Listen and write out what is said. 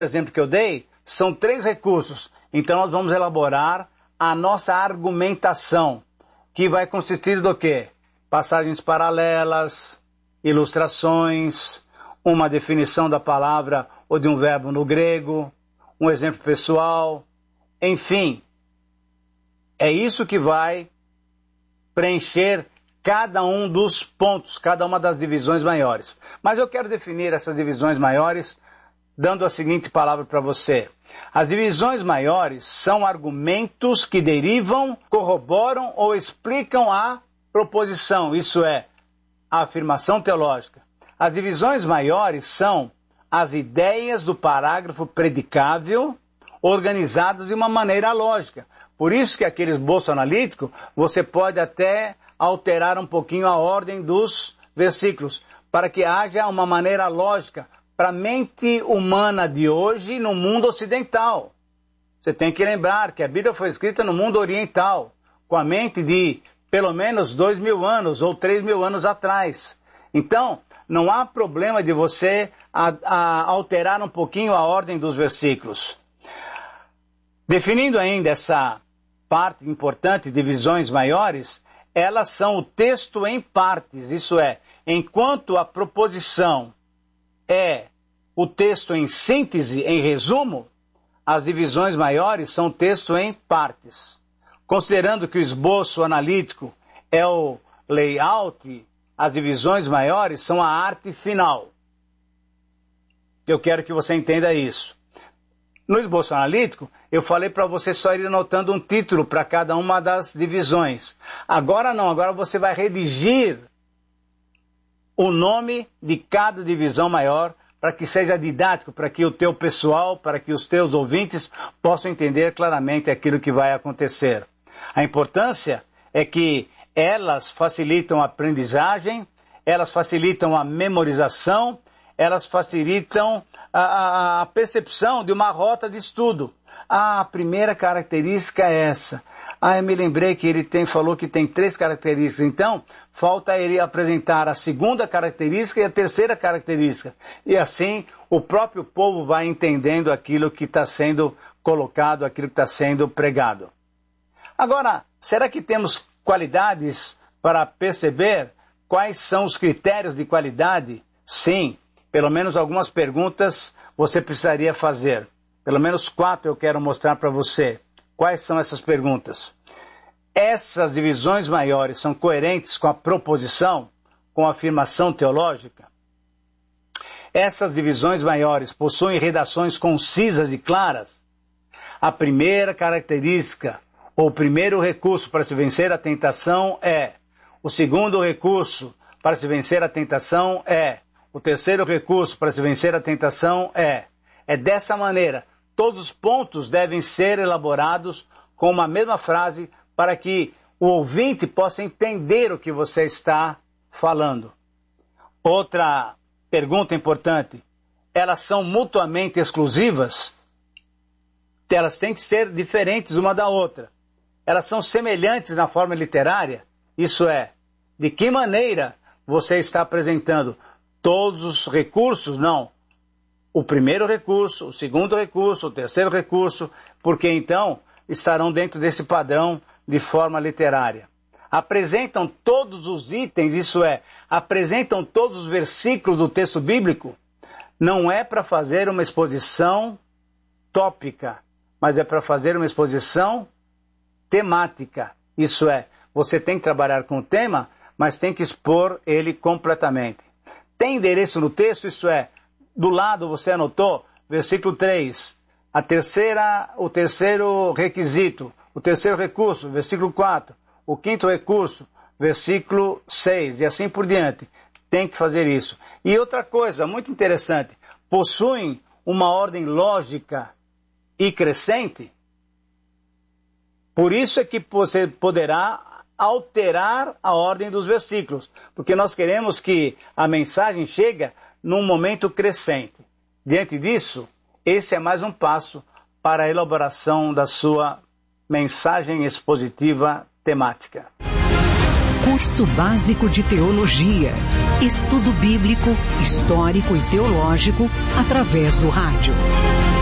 exemplo que eu dei, são 3 recursos. Então nós vamos elaborar a nossa argumentação, que vai consistir do quê? Passagens paralelas, ilustrações, uma definição da palavra ou de um verbo no grego, um exemplo pessoal, enfim. É isso que vai preencher cada um dos pontos, cada uma das divisões maiores. Mas eu quero definir essas divisões maiores dando a seguinte palavra para você. As divisões maiores são argumentos que derivam, corroboram ou explicam a proposição, isso é, a afirmação teológica. As divisões maiores são as ideias do parágrafo predicável organizadas de uma maneira lógica. Por isso que aquele esboço analítico, você pode até alterar um pouquinho a ordem dos versículos, para que haja uma maneira lógica para a mente humana de hoje no mundo ocidental. Você tem que lembrar que a Bíblia foi escrita no mundo oriental, com a mente de pelo menos 2.000 anos ou 3.000 anos atrás. Então, não há problema de você alterar um pouquinho a ordem dos versículos. Definindo ainda essa parte importante, divisões maiores, elas são o texto em partes, isso é, enquanto a proposição é o texto em síntese, em resumo, as divisões maiores são o texto em partes. Considerando que o esboço analítico é o layout, as divisões maiores são a arte final. Eu quero que você entenda isso. No esboço analítico, eu falei para você só ir anotando um título para cada uma das divisões. Agora não, agora você vai redigir o nome de cada divisão maior para que seja didático, para que o teu pessoal, para que os teus ouvintes possam entender claramente aquilo que vai acontecer. A importância é que elas facilitam a aprendizagem, elas facilitam a memorização, elas facilitam a percepção de uma rota de estudo. A primeira característica é essa. Eu me lembrei que ele falou que tem 3 características. Então, falta ele apresentar a segunda característica e a terceira característica. E assim, o próprio povo vai entendendo aquilo que está sendo colocado, aquilo que está sendo pregado. Agora, será que temos qualidades para perceber quais são os critérios de qualidade? Sim, pelo menos algumas perguntas você precisaria fazer. Pelo menos 4 eu quero mostrar para você. Quais são essas perguntas? Essas divisões maiores são coerentes com a proposição, com a afirmação teológica? Essas divisões maiores possuem redações concisas e claras? A primeira característica, ou o primeiro recurso para se vencer a tentação é. O segundo recurso para se vencer a tentação é. O terceiro recurso para se vencer a tentação é. É dessa maneira. Todos os pontos devem ser elaborados com uma mesma frase para que o ouvinte possa entender o que você está falando. Outra pergunta importante. Elas são mutuamente exclusivas? Elas têm que ser diferentes uma da outra. Elas são semelhantes na forma literária? Isso é, de que maneira você está apresentando todos os recursos? Não. O primeiro recurso, o segundo recurso, o terceiro recurso, porque então estarão dentro desse padrão de forma literária. Apresentam todos os itens, isso é, apresentam todos os versículos do texto bíblico. Não é para fazer uma exposição tópica, mas é para fazer uma exposição temática. Isso é, você tem que trabalhar com o tema, mas tem que expor ele completamente. Tem endereço no texto, isso é, do lado você anotou, versículo 3, o terceiro requisito, o terceiro recurso, versículo 4, o quinto recurso, versículo 6, e assim por diante. Tem que fazer isso. E outra coisa muito interessante, possuem uma ordem lógica e crescente. Por isso é que você poderá alterar a ordem dos versículos, porque nós queremos que a mensagem chegue num momento crescente. Diante disso, esse é mais um passo para a elaboração da sua mensagem expositiva temática. Curso Básico de Teologia. Estudo bíblico, histórico e teológico através do rádio.